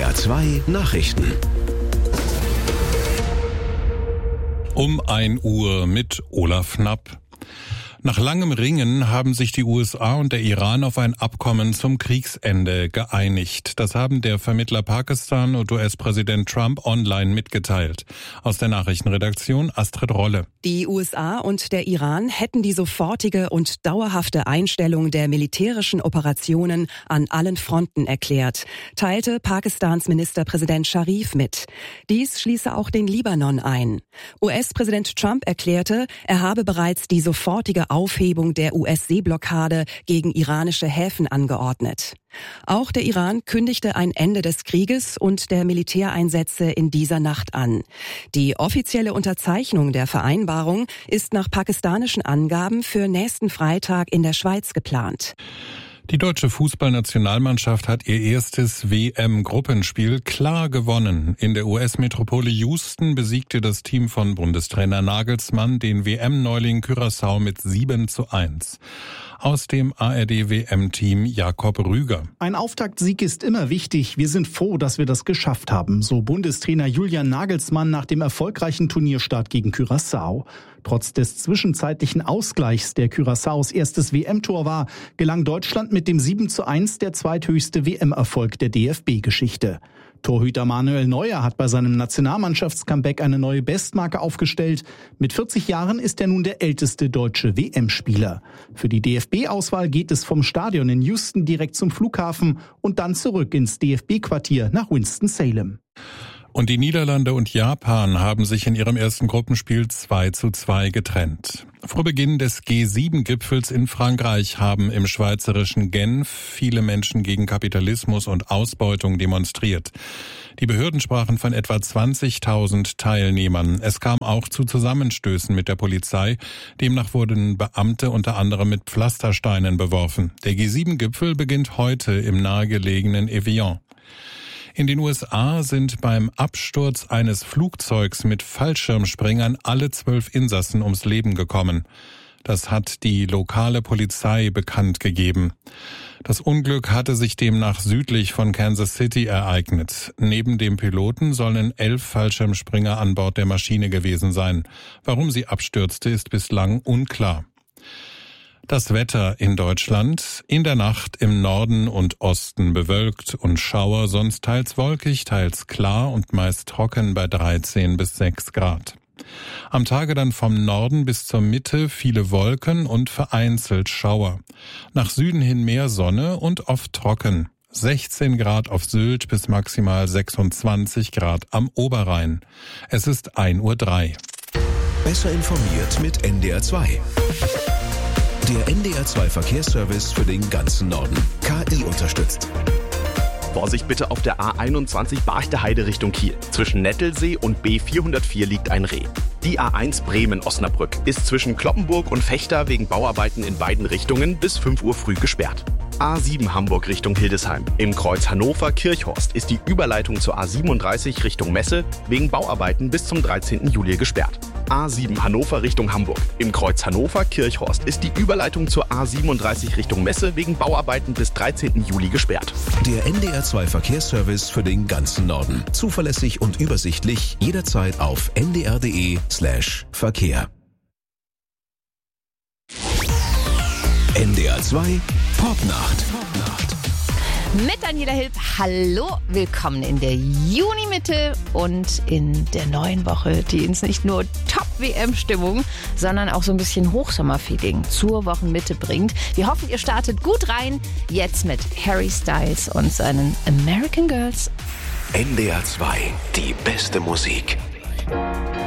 NDR 2 Nachrichten. Um 1 Uhr mit Olaf Knapp. Nach langem Ringen haben sich die USA und der Iran auf ein Abkommen zum Kriegsende geeinigt. Das haben der Vermittler Pakistan und US-Präsident Trump online mitgeteilt. Aus der Nachrichtenredaktion Astrid Rolle. Die USA und der Iran hätten die sofortige und dauerhafte Einstellung der militärischen Operationen an allen Fronten erklärt, teilte Pakistans Ministerpräsident Sharif mit. Dies schließe auch den Libanon ein. US-Präsident Trump erklärte, er habe bereits die sofortige Aufhebung der US-Seeblockade gegen iranische Häfen angeordnet. Auch der Iran kündigte ein Ende des Krieges und der Militäreinsätze in dieser Nacht an. Die offizielle Unterzeichnung der Vereinbarung ist nach pakistanischen Angaben für nächsten Freitag in der Schweiz geplant. Die deutsche Fußballnationalmannschaft hat ihr erstes WM-Gruppenspiel klar gewonnen. In der US-Metropole Houston besiegte das Team von Bundestrainer Nagelsmann den WM-Neuling Curaçao mit 7:1. Aus dem ARD-WM-Team Jakob Rüger. Ein Auftaktsieg ist immer wichtig. Wir sind froh, dass wir das geschafft haben, so Bundestrainer Julian Nagelsmann nach dem erfolgreichen Turnierstart gegen Curaçao. Trotz des zwischenzeitlichen Ausgleichs, der Curaçaos erstes WM-Tor war, gelang Deutschland mit dem 7:1 der zweithöchste WM-Erfolg der DFB-Geschichte. Torhüter Manuel Neuer hat bei seinem Nationalmannschafts-Comeback eine neue Bestmarke aufgestellt. Mit 40 Jahren ist er nun der älteste deutsche WM-Spieler. Für die DFB-Auswahl geht es vom Stadion in Houston direkt zum Flughafen und dann zurück ins DFB-Quartier nach Winston-Salem. Und die Niederlande und Japan haben sich in ihrem ersten Gruppenspiel 2:2 getrennt. Vor Beginn des G7-Gipfels in Frankreich haben im schweizerischen Genf viele Menschen gegen Kapitalismus und Ausbeutung demonstriert. Die Behörden sprachen von etwa 20.000 Teilnehmern. Es kam auch zu Zusammenstößen mit der Polizei. Demnach wurden Beamte unter anderem mit Pflastersteinen beworfen. Der G7-Gipfel beginnt heute im nahegelegenen Evian. In den USA sind beim Absturz eines Flugzeugs mit Fallschirmspringern alle 12 Insassen ums Leben gekommen. Das hat die lokale Polizei bekannt gegeben. Das Unglück hatte sich demnach südlich von Kansas City ereignet. Neben dem Piloten sollen 11 Fallschirmspringer an Bord der Maschine gewesen sein. Warum sie abstürzte, ist bislang unklar. Das Wetter in Deutschland: in der Nacht im Norden und Osten bewölkt und Schauer, sonst teils wolkig, teils klar und meist trocken bei 13 bis 6 Grad. Am Tage dann vom Norden bis zur Mitte viele Wolken und vereinzelt Schauer. Nach Süden hin mehr Sonne und oft trocken. 16 Grad auf Sylt bis maximal 26 Grad am Oberrhein. Es ist 1:03 Uhr. Besser informiert mit NDR 2. Der NDR 2 Verkehrsservice für den ganzen Norden. KI unterstützt. Vorsicht bitte auf der A21 Barchte-Heide Richtung Kiel. Zwischen Nettelsee und B404 liegt ein Reh. Die A1 Bremen-Osnabrück ist zwischen Cloppenburg und Vechta wegen Bauarbeiten in beiden Richtungen bis 5 Uhr früh gesperrt. A7 Hamburg Richtung Hildesheim. Im Kreuz Hannover-Kirchhorst ist die Überleitung zur A37 Richtung Messe wegen Bauarbeiten bis zum 13. Juli gesperrt. A7 Hannover Richtung Hamburg. Im Kreuz Hannover-Kirchhorst ist die Überleitung zur A37 Richtung Messe wegen Bauarbeiten bis 13. Juli gesperrt. Der NDR 2 Verkehrsservice für den ganzen Norden. Zuverlässig und übersichtlich, jederzeit auf ndr.de/Verkehr. NDR 2 Popnacht. Mit Daniela Hilb. Hallo, willkommen in der Junimitte und in der neuen Woche, die uns nicht nur Top-WM-Stimmung, sondern auch so ein bisschen Hochsommerfeeling zur Wochenmitte bringt. Wir hoffen, ihr startet gut rein. Jetzt mit Harry Styles und seinen American Girls. NDR 2, die beste Musik.